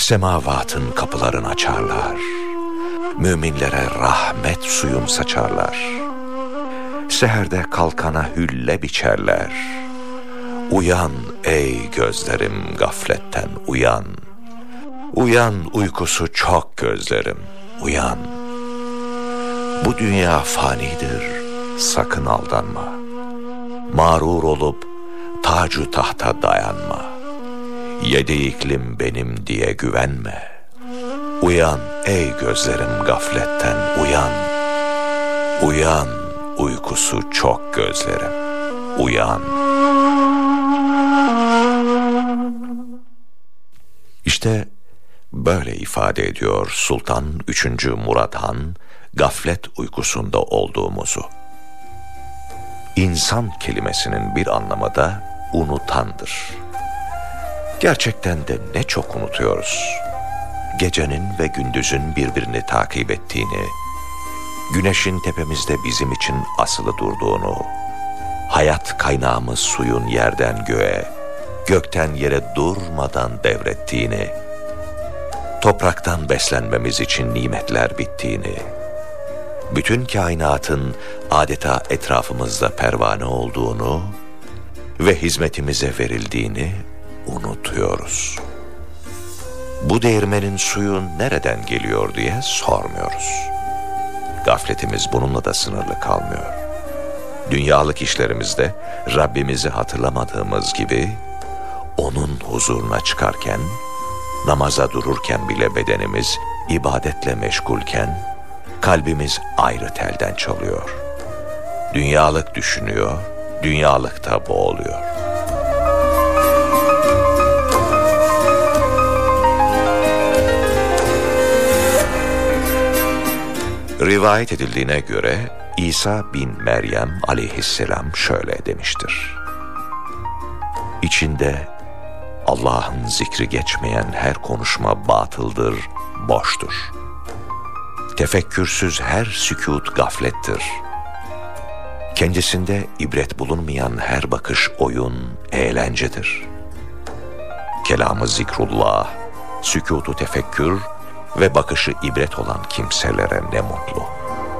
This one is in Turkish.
Semavatın kapılarını açarlar. Müminlere rahmet suyun saçarlar. Seherde kalkana hülle biçerler. Uyan ey gözlerim gafletten uyan. Uyan uykusu çok gözlerim uyan. Bu dünya fanidir, sakın aldanma. Mağrur olup tacu tahta dayanma. Yedi iklim benim diye güvenme. Uyan ey gözlerim gafletten uyan. Uyan uykusu çok gözlerim uyan. İşte böyle ifade ediyor Sultan 3. Murad Han, gaflet uykusunda olduğumuzu. İnsan kelimesinin bir anlamı da unutandır. Gerçekten de ne çok unutuyoruz. Gecenin ve gündüzün birbirini takip ettiğini, güneşin tepemizde bizim için asılı durduğunu, hayat kaynağımız suyun yerden göğe, gökten yere durmadan devrettiğini, topraktan beslenmemiz için nimetler bittiğini, bütün kainatın adeta etrafımızda pervane olduğunu ve hizmetimize verildiğini unutuyoruz. Bu değirmenin suyu nereden geliyor diye sormuyoruz. Gafletimiz bununla da sınırlı kalmıyor. Dünyalık işlerimizde Rabbimizi hatırlamadığımız gibi, onun huzuruna çıkarken, namaza dururken bile bedenimiz ibadetle meşgulken, kalbimiz ayrı telden çalıyor. Dünyalık düşünüyor, dünyalıkta boğuluyor. Rivayet edildiğine göre İsa bin Meryem aleyhisselam şöyle demiştir: İçinde Allah'ın zikri geçmeyen her konuşma batıldır, boştur. Tefekkürsüz her sükût gaflettir. Kendisinde ibret bulunmayan her bakış oyun, eğlencedir. Kelamı zikrullah, sükûtu tefekkür ve bakışı ibret olan kimselere ne mutlu.